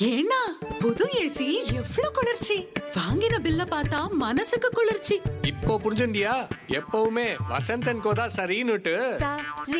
ஏன்னா புது ஏசி எவ்ளோ குளிர்ச்சி! வாங்கின பில்ல பார்த்தா மனசுக்கு குளிர்ச்சி. இப்போ புரிஞ்சுண்டியா? எப்பவுமே வசந்த் அண்ட் கோதா சரின்னுட்டு.